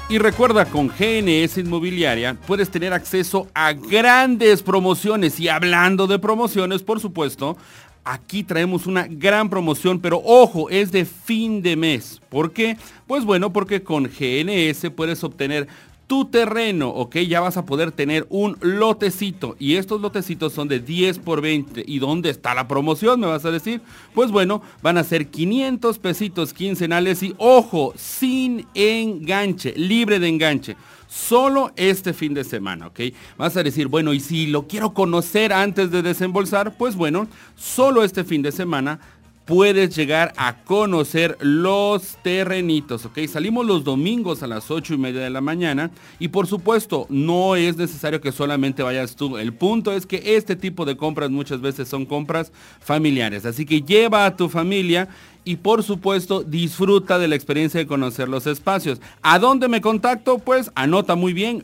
Y recuerda, con GNS Inmobiliaria puedes tener acceso a grandes promociones. Y hablando de promociones, por supuesto, aquí traemos una gran promoción, pero ojo, es de fin de mes. ¿Por qué? Pues bueno, porque con GNS puedes obtener tu terreno, ¿ok? Ya vas a poder tener un lotecito, y estos lotecitos son de 10 por 20. ¿Y dónde está la promoción, me vas a decir? Pues bueno, van a ser 500 pesitos quincenales y ojo, sin enganche, libre de enganche. Solo este fin de semana, ¿ok? Vas a decir, bueno, y si lo quiero conocer antes de desembolsar, pues bueno, solo este fin de semana puedes llegar a conocer los terrenitos, ¿ok? Salimos los domingos a las 8:30 de la mañana y por supuesto no es necesario que solamente vayas tú. El punto es que este tipo de compras muchas veces son compras familiares, así que lleva a tu familia y por supuesto disfruta de la experiencia de conocer los espacios. ¿A dónde me contacto? Pues anota muy bien,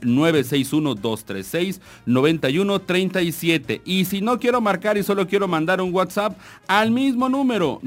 961-236-9137. Y si no quiero marcar y solo quiero mandar un WhatsApp, al mismo número,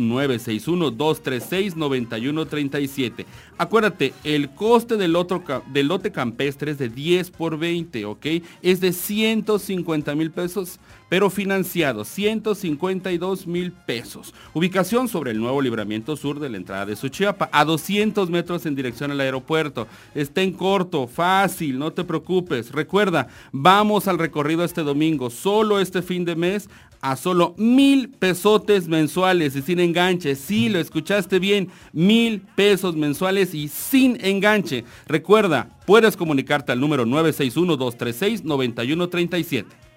961-236-9137. Acuérdate, el coste del lote campestre es de 10 por 20, ¿ok? Es de 150,000 pesos, pero financiado, 152,000 pesos. Ubicación sobre el nuevo libramiento sur de la entrada de Suchiapa, a 200 metros en dirección al aeropuerto. Está en corto, fácil, no te preocupes. Recuerda, vamos al recorrido este domingo, solo este fin de mes, a solo 1,000 pesotes mensuales y sin enganche. Sí, lo escuchaste bien, 1,000 pesos mensuales y sin enganche. Recuerda, puedes comunicarte al número 961-236-9137.